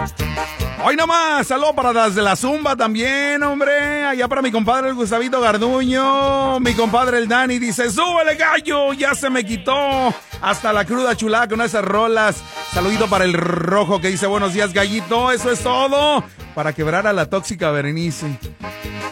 Hoy nomás, saludo para las de la Zumba también, hombre. Allá para mi compadre el Gustavito Garduño. Mi compadre el Dani dice, súbele gallo, ya se me quitó. Hasta la cruda chulada con esas rolas. Saludito para el Rojo que dice, buenos días gallito, eso es todo. Para quebrar a la tóxica Berenice.